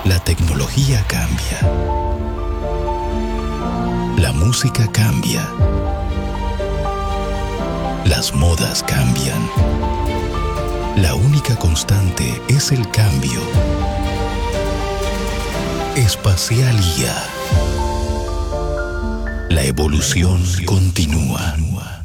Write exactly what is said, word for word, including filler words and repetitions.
La tecnología cambia. La música cambia. Las modas cambian. La única constante es el cambio. Espacial I A. La evolución continúa.